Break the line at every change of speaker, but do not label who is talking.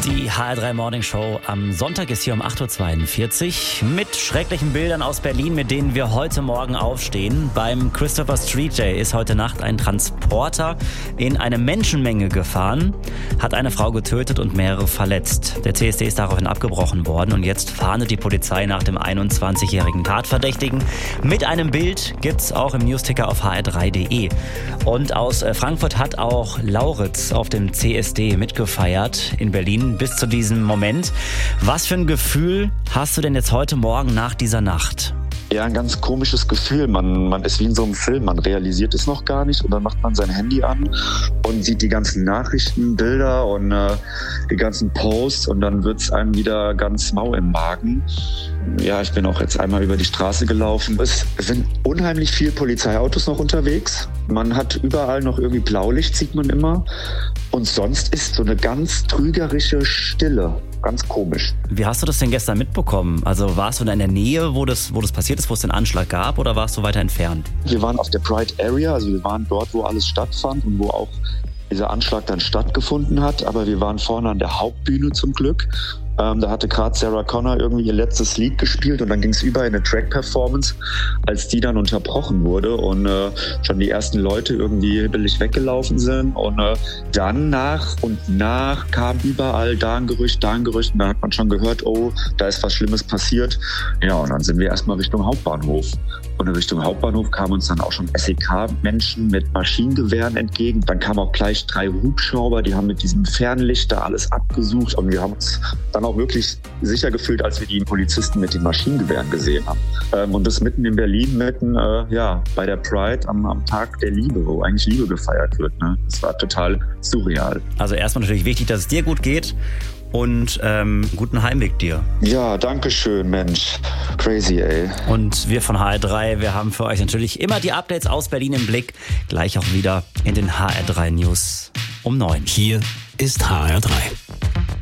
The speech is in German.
Die HR3 Morning Show am Sonntag ist hier um 8.42 Uhr mit schrecklichen Bildern aus Berlin, mit denen wir heute Morgen aufstehen. Beim Christopher Street Day ist heute Nacht ein Transporter in eine Menschenmenge gefahren, hat eine Frau getötet und mehrere verletzt. Der CSD ist daraufhin abgebrochen worden und jetzt fahndet die Polizei nach dem 21-jährigen Tatverdächtigen. Mit einem Bild gibt's auch im Newsticker auf hr3.de. Und aus Frankfurt hat auch Lauritz auf dem CSD mitgefeiert in Berlin bis zu diesem Moment. Was für ein Gefühl hast du denn jetzt heute Morgen nach dieser Nacht?
Ja, ein ganz komisches Gefühl. Man ist wie in so einem Film, man realisiert es noch gar nicht und dann macht man sein Handy an und sieht die ganzen Nachrichten, Bilder und die ganzen Posts und dann wird es einem wieder ganz mau im Magen. Ja, ich bin auch jetzt einmal über die Straße gelaufen. Es sind unheimlich viele Polizeiautos noch unterwegs. Man hat überall noch irgendwie Blaulicht, sieht man immer. Und sonst ist so eine ganz trügerische Stille. Ganz komisch.
Wie hast du das denn gestern mitbekommen? Also warst du da in der Nähe, wo das passiert ist, wo es den Anschlag gab, oder warst du weiter entfernt?
Wir waren auf der Pride Area, also wir waren dort, wo alles stattfand und wo auch dieser Anschlag dann stattgefunden hat. Aber wir waren vorne an der Hauptbühne zum Glück. Da hatte gerade Sarah Connor irgendwie ihr letztes Lied gespielt und dann ging es über in eine Track-Performance, als die dann unterbrochen wurde und schon die ersten Leute irgendwie hibbelig weggelaufen sind. Und dann nach und nach kam überall da ein Gerücht. Und da hat man schon gehört, oh, da ist was Schlimmes passiert. Ja, und dann sind wir erstmal Richtung Hauptbahnhof. Und in Richtung Hauptbahnhof kamen uns dann auch schon SEK-Menschen mit Maschinengewehren entgegen. Dann kamen auch gleich 3 Hubschrauber, die haben mit diesem Fernlicht da alles abgesucht. Und wir haben uns dann auch wirklich sicher gefühlt, als wir die Polizisten mit den Maschinengewehren gesehen haben. Und das mitten in Berlin, mitten bei der Pride am Tag der Liebe, wo eigentlich Liebe gefeiert wird. Ne? Das war total surreal.
Also erstmal natürlich wichtig, dass es dir gut geht. Und guten Heimweg dir.
Ja, danke schön, Mensch. Crazy, ey.
Und wir von HR3, wir haben für euch natürlich immer die Updates aus Berlin im Blick. Gleich auch wieder in den HR3 News um 9.
Hier ist HR3.